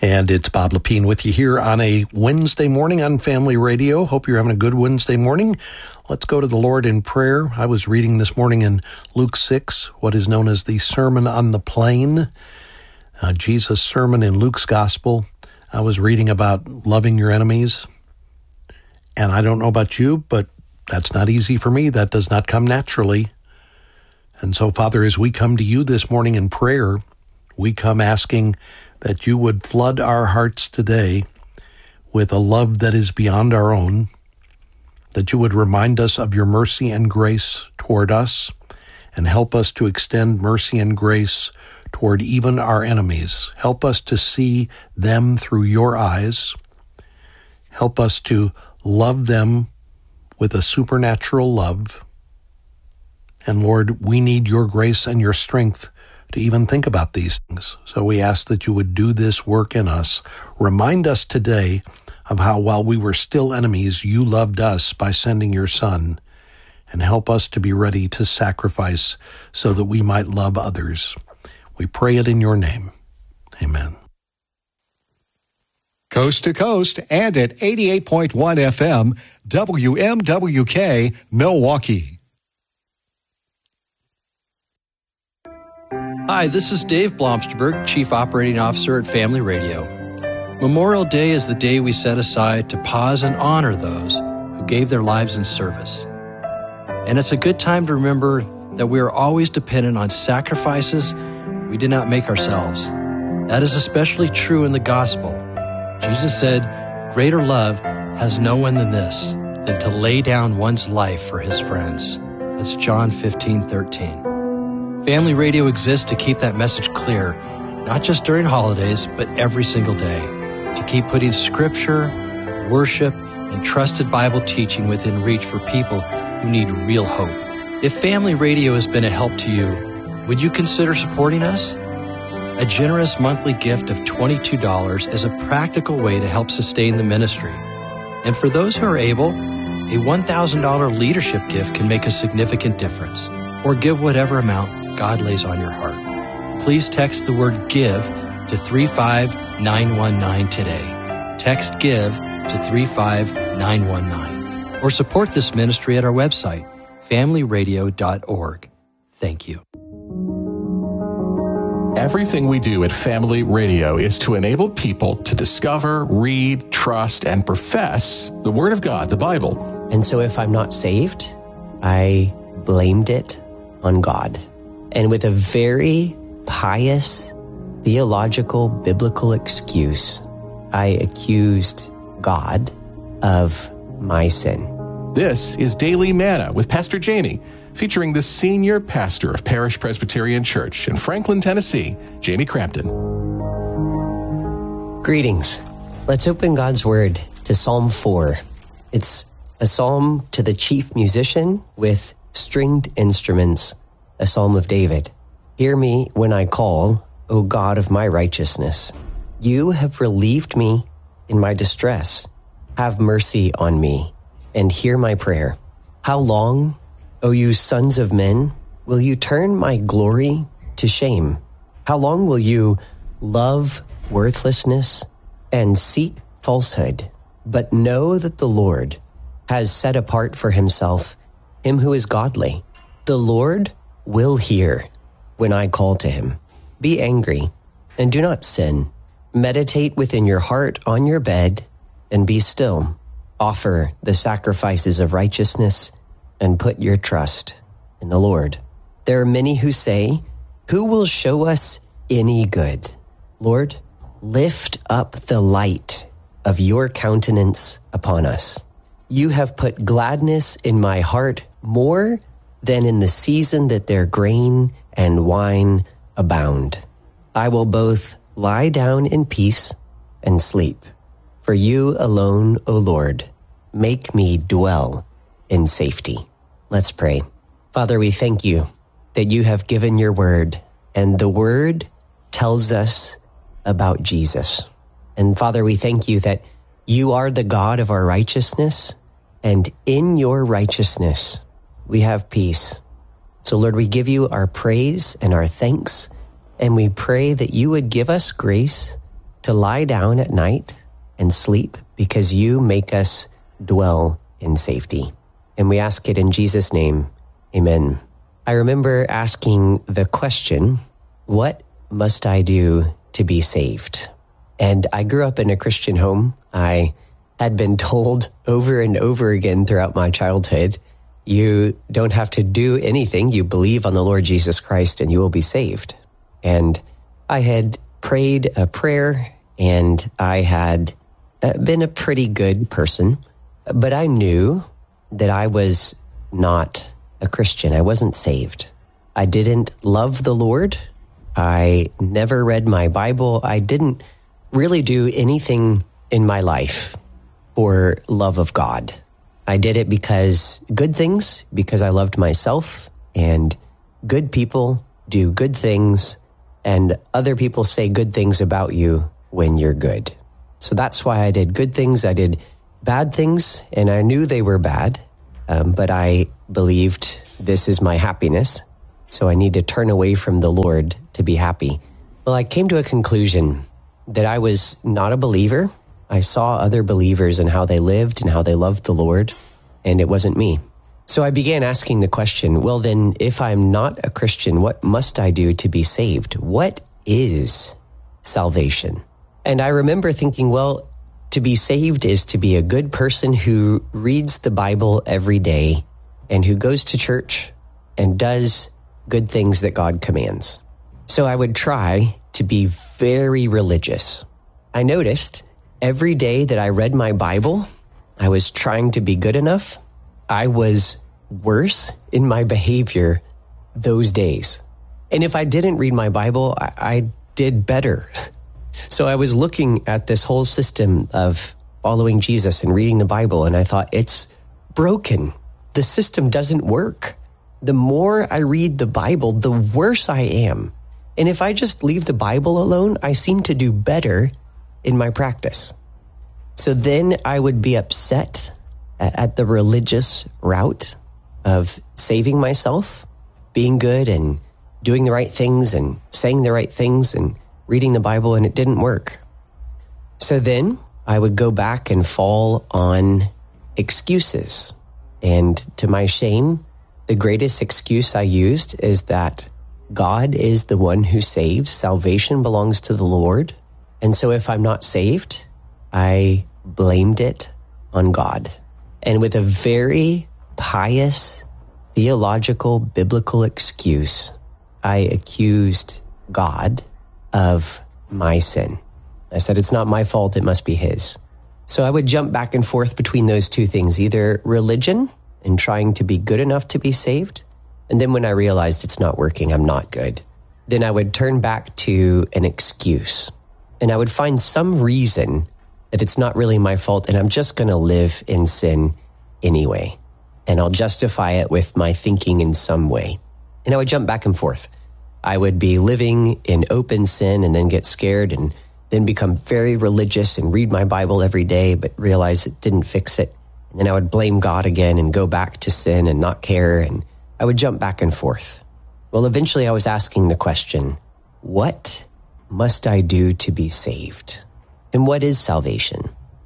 And it's Bob Lepine with you here on a Wednesday morning on Family Radio. Hope you're having a good Wednesday morning. Let's go to the Lord in prayer. I was reading this morning in Luke 6, what is known as the Sermon on the Plain, Jesus' sermon in Luke's Gospel. I was reading about loving your enemies. And I don't know about you, but that's not easy for me. That does not come naturally. And so, Father, as we come to you this morning in prayer, we come asking that you would flood our hearts today with a love that is beyond our own, that you would remind us of your mercy and grace toward us, and help us to extend mercy and grace toward even our enemies. Help us to see them through your eyes. Help us to love them with a supernatural love. And Lord, we need your grace and your strength to even think about these things. So we ask that you would do this work in us. Remind us today of how while we were still enemies, you loved us by sending your Son, and help us to be ready to sacrifice so that we might love others. We pray it in your name. Amen. Coast to coast and at 88.1 FM, WMWK, Milwaukee. Hi, this is Dave Blomsterberg, Chief Operating Officer at Family Radio. Memorial Day is the day we set aside to pause and honor those who gave their lives in service. And it's a good time to remember that we are always dependent on sacrifices we did not make ourselves. That is especially true in the gospel. Jesus said, "Greater love has no one than this, than to lay down one's life for his friends." That's John 15:13. Family Radio exists to keep that message clear, not just during holidays, but every single day, to keep putting scripture, worship, and trusted Bible teaching within reach for people who need real hope. If Family Radio has been a help to you, would you consider supporting us? A generous monthly gift of $22 is a practical way to help sustain the ministry. And for those who are able, a $1,000 leadership gift can make a significant difference. Or give whatever amount God lays on your heart. Please text the word GIVE to 35919 today. Text GIVE to 35919. Or support this ministry at our website, familyradio.org. Thank you. Everything we do at Family Radio is to enable people to discover, read, trust, and profess the Word of God, the Bible. And so if I'm not saved, I blamed it on God. And with a very pious, theological, biblical excuse, I accused God of my sin. This is Daily Manna with Pastor Jamie, featuring the senior pastor of Parish Presbyterian Church in Franklin, Tennessee, Jamie Crampton. Greetings. Let's open God's Word to Psalm 4. It's a psalm to the chief musician with stringed instruments, a psalm of David. Hear me when I call, O God of my righteousness. You have relieved me in my distress. Have mercy on me and hear my prayer. How long, O you sons of men, will you turn my glory to shame? How long will you love worthlessness and seek falsehood? But know that the Lord has set apart for himself him who is godly. The Lord will hear when I call to him. Be angry and do not sin. Meditate within your heart on your bed and be still. Offer the sacrifices of righteousness and put your trust in the Lord. There are many who say, who will show us any good? Lord, lift up the light of your countenance upon us. You have put gladness in my heart more than in the season that their grain and wine abound. I will both lie down in peace and sleep. For you alone, O Lord, make me dwell in safety. Let's pray. Father, we thank you that you have given your word, and the word tells us about Jesus. And Father, we thank you that you are the God of our righteousness, and in your righteousness we have peace. So Lord, we give you our praise and our thanks, and we pray that you would give us grace to lie down at night and sleep because you make us dwell in safety. And we ask it in Jesus' name. Amen. I remember asking the question, what must I do to be saved? And I grew up in a Christian home. I had been told over and over again throughout my childhood, you don't have to do anything. You believe on the Lord Jesus Christ and you will be saved. And I had prayed a prayer and I had been a pretty good person, but I knew that I was not a Christian. I wasn't saved. I didn't love the Lord. I never read my Bible. I didn't really do anything in my life for love of God. I did it because I loved myself, and good people do good things, and other people say good things about you when you're good. So that's why I did good things. I did bad things, and I knew they were bad, but I believed this is my happiness, so I need to turn away from the Lord to be happy. Well, I came to a conclusion that I was not a believer. I saw other believers and how they lived and how they loved the Lord, and it wasn't me. So I began asking the question, well then, if I'm not a Christian, what must I do to be saved? What is salvation? And I remember thinking, well, to be saved is to be a good person who reads the Bible every day and who goes to church and does good things that God commands. So I would try to be very religious. I noticed every day that I read my Bible, I was trying to be good enough. I was worse in my behavior those days. And if I didn't read my Bible, I did better. So I was looking at this whole system of following Jesus and reading the Bible, and I thought, it's broken. The system doesn't work. The more I read the Bible, the worse I am. And if I just leave the Bible alone, I seem to do better in my practice. So then I would be upset at the religious route of saving myself, being good and doing the right things and saying the right things and reading the Bible, and it didn't work. So then I would go back and fall on excuses. And to my shame, the greatest excuse I used is that God is the one who saves. Salvation belongs to the Lord. And so if I'm not saved, I blamed it on God. And with a very pious, theological, biblical excuse, I accused God of my sin. I said, it's not my fault, it must be his. So I would jump back and forth between those two things, either religion and trying to be good enough to be saved. And then when I realized it's not working, I'm not good, then I would turn back to an excuse. And I would find some reason that it's not really my fault and I'm just going to live in sin anyway. And I'll justify it with my thinking in some way. And I would jump back and forth. I would be living in open sin and then get scared and then become very religious and read my Bible every day, but realize it didn't fix it. And then I would blame God again and go back to sin and not care. And I would jump back and forth. Well, eventually I was asking the question, what must I do to be saved? And what is salvation?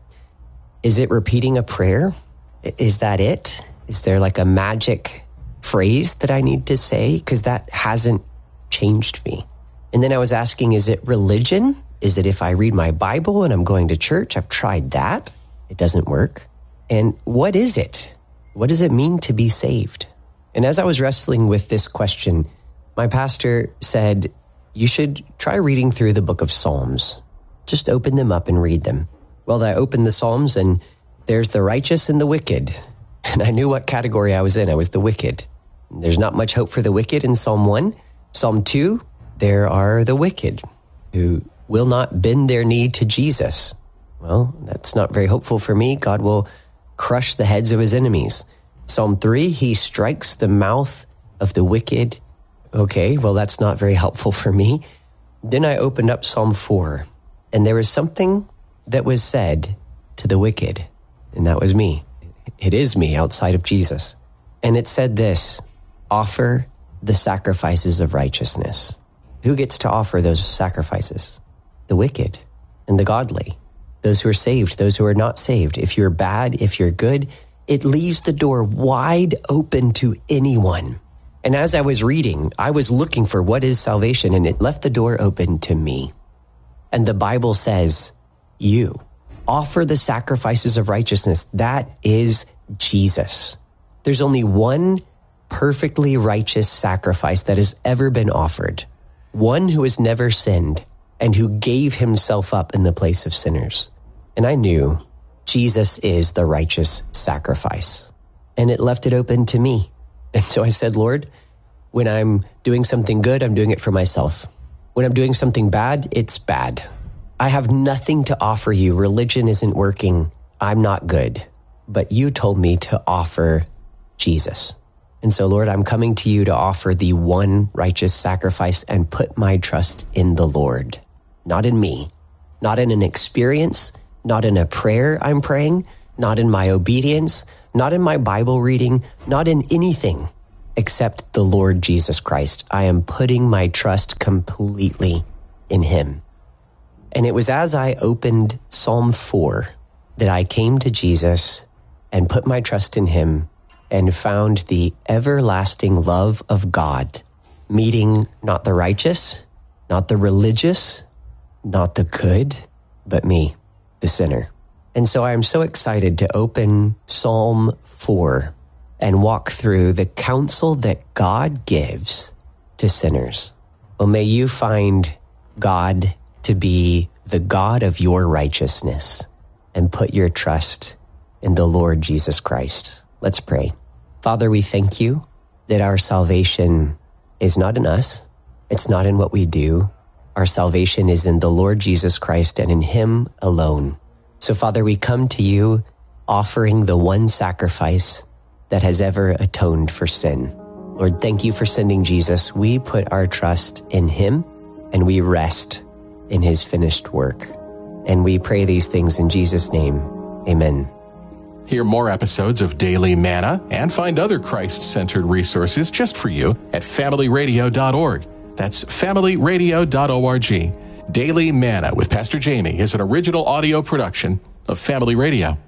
Is it repeating a prayer? Is that it? Is there like a magic phrase that I need to say? Because that hasn't changed me. And then I was asking, is it religion? Is it if I read my Bible and I'm going to church? I've tried that. It doesn't work. And what is it? What does it mean to be saved? And as I was wrestling with this question, my pastor said, you should try reading through the book of Psalms. Just open them up and read them. Well, I opened the Psalms and there's the righteous and the wicked. And I knew what category I was in. I was the wicked. There's not much hope for the wicked in Psalm 1. Psalm 2, there are the wicked who will not bend their knee to Jesus. Well, that's not very hopeful for me. God will crush the heads of his enemies. Psalm 3, he strikes the mouth of the wicked. Okay, well, that's not very helpful for me. Then I opened up Psalm 4, and there was something that was said to the wicked, and that was me. It is me outside of Jesus. And it said this, offer the sacrifices of righteousness. Who gets to offer those sacrifices? The wicked. and the godly, those who are saved, those who are not saved. If you're bad, if you're good, it leaves the door wide open to anyone. And as I was reading, I was looking for what is salvation, and it left the door open to me. And the Bible says, you offer the sacrifices of righteousness. That is Jesus. There's only one perfectly righteous sacrifice that has ever been offered, one who has never sinned and who gave himself up in the place of sinners. And I knew Jesus is the righteous sacrifice. And it left it open to me. And so I said, Lord, when I'm doing something good, I'm doing it for myself. When I'm doing something bad, it's bad. I have nothing to offer you. Religion isn't working. I'm not good. But you told me to offer Jesus. And so, Lord, I'm coming to you to offer the one righteous sacrifice and put my trust in the Lord, not in me, not in an experience, not in a prayer I'm praying, not in my obedience, not in my Bible reading, not in anything except the Lord Jesus Christ. I am putting my trust completely in him. And it was as I opened Psalm 4 that I came to Jesus and put my trust in him and found the everlasting love of God, meeting not the righteous, not the religious, not the good, but me, the sinner. And so I am so excited to open Psalm 4 and walk through the counsel that God gives to sinners. Well, may you find God to be the God of your righteousness and put your trust in the Lord Jesus Christ. Let's pray. Father, we thank you that our salvation is not in us. It's not in what we do. Our salvation is in the Lord Jesus Christ and in him alone. So, Father, we come to you offering the one sacrifice that has ever atoned for sin. Lord, thank you for sending Jesus. We put our trust in him and we rest in his finished work. And we pray these things in Jesus' name. Amen. Hear more episodes of Daily Manna and find other Christ-centered resources just for you at familyradio.org. That's familyradio.org. Daily Manna with Pastor Jamie is an original audio production of Family Radio.